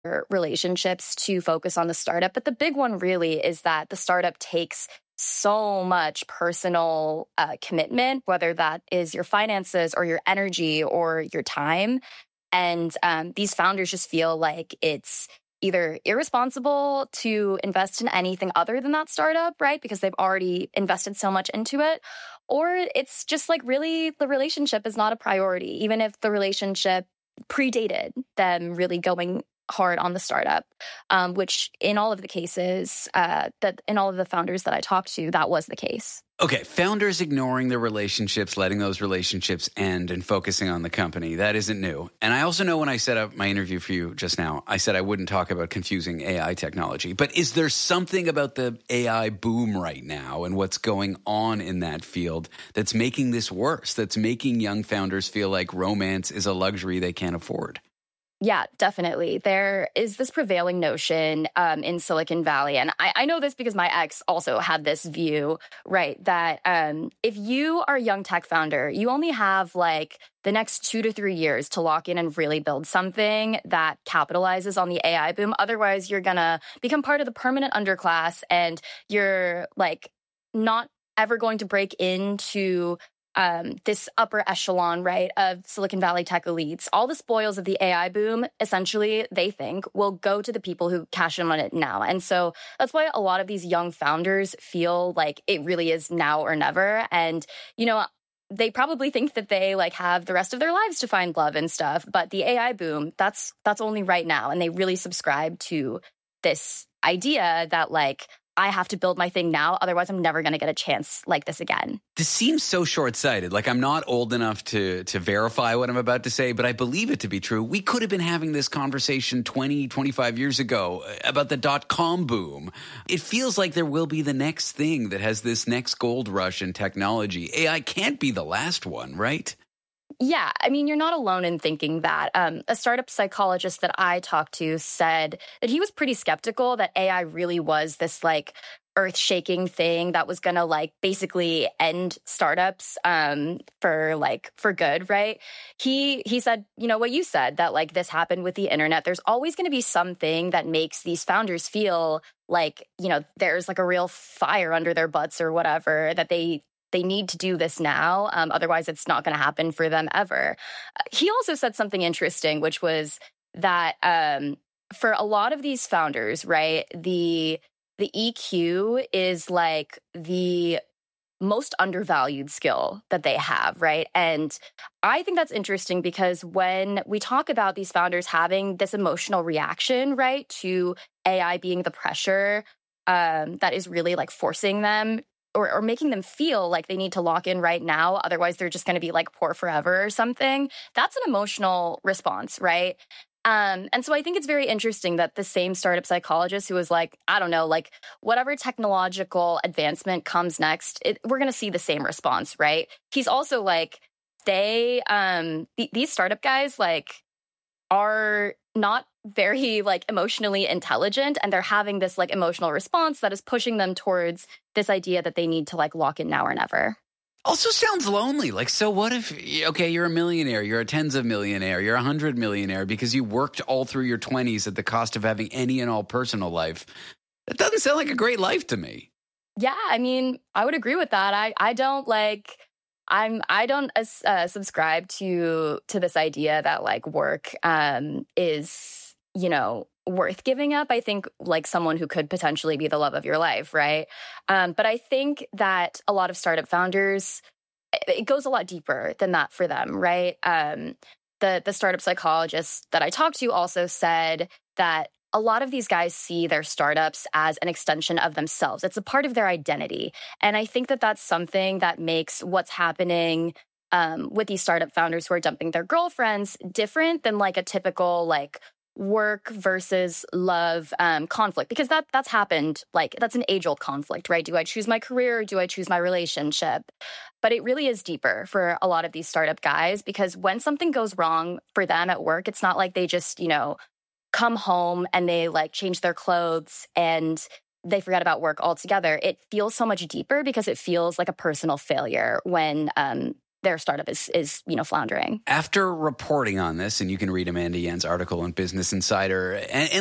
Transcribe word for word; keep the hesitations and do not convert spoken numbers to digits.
relationships to focus on the startup. But the big one really is that the startup takes so much personal uh, commitment, whether that is your finances or your energy or your time. And um, these founders just feel like it's either irresponsible to invest in anything other than that startup, right? Because they've already invested so much into it. Or it's just like really the relationship is not a priority, even if the relationship predated them really going hard on the startup, um, which in all of the cases, uh, that in all of the founders that I talked to, that was the case. Okay, founders ignoring their relationships, letting those relationships end and focusing on the company, that isn't new. And I also know when I set up my interview for you just now, I said I wouldn't talk about confusing A I technology. But is there something about the A I boom right now and what's going on in that field that's making this worse, that's making young founders feel like romance is a luxury they can't afford? Yeah, definitely. There is this prevailing notion um, in Silicon Valley, and I, I know this because my ex also had this view, right, that um, if you are a young tech founder, you only have like the next two to three years to lock in and really build something that capitalizes on the A I boom. Otherwise, you're going to become part of the permanent underclass, and you're like not ever going to break into Um, this upper echelon, right, of Silicon Valley tech elites. All the spoils of the A I boom, essentially, they think, will go to the people who cash in on it now. And so that's why a lot of these young founders feel like it really is now or never. And, you know, they probably think that they like have the rest of their lives to find love and stuff. But the A I boom, that's that's only right now. And they really subscribe to this idea that like, I have to build my thing now, otherwise I'm never going to get a chance like this again. This seems so short-sighted. Like I'm not old enough to to verify what I'm about to say, but I believe it to be true. We could have been having this conversation twenty, twenty-five years ago about the dot-com boom. It feels like there will be the next thing that has this next gold rush in technology. A I can't be the last one, right? Yeah, I mean, you're not alone in thinking that. Um, a startup psychologist that I talked to said that he was pretty skeptical that A I really was this like earth-shaking thing that was going to like basically end startups um, for like for good, right? He he said, you know, what you said, that like this happened with the internet. There's always going to be something that makes these founders feel like, you know, there's like a real fire under their butts or whatever, that they They need to do this now. Um, otherwise, it's not going to happen for them ever. Uh, he also said something interesting, which was that um, for a lot of these founders, right, the the E Q is like the most undervalued skill that they have, right? And I think that's interesting because when we talk about these founders having this emotional reaction, right, to A I being the pressure um, that is really like forcing them Or, or making them feel like they need to lock in right now, otherwise they're just going to be like poor forever or something. That's an emotional response, right? Um, and so I think it's very interesting that the same startup psychologist who was like, I don't know, like whatever technological advancement comes next, it, we're going to see the same response, right? He's also like, they, um, th- these startup guys like are not very like emotionally intelligent, and they're having this like emotional response that is pushing them towards this idea that they need to like lock in now or never. Also sounds lonely. Like, so what if, okay, you're a millionaire, you're a tens of millionaire, you're a hundred millionaire because you worked all through your twenties at the cost of having any and all personal life. That doesn't sound like a great life to me. Yeah, I mean, I would agree with that. I, I don't like... I'm I don't uh, subscribe to to this idea that like work um, is, you know, worth giving up. I think like someone who could potentially be the love of your life, right? Um, but I think that a lot of startup founders, it goes a lot deeper than that for them, right? Um, the the startup psychologist that I talked to also said that a lot of these guys see their startups as an extension of themselves. It's a part of their identity. And I think that that's something that makes what's happening um, with these startup founders who are dumping their girlfriends different than like a typical like work versus love um, conflict, because that that's happened. Like that's an age-old conflict, right? Do I choose my career or do I choose my relationship? But it really is deeper for a lot of these startup guys, because when something goes wrong for them at work, it's not like they just, you know, come home and they like change their clothes and they forget about work altogether. It feels so much deeper because it feels like a personal failure when um, their startup is, is, you know, floundering. After reporting on this, and you can read Amanda Yen's article in Business Insider, and, and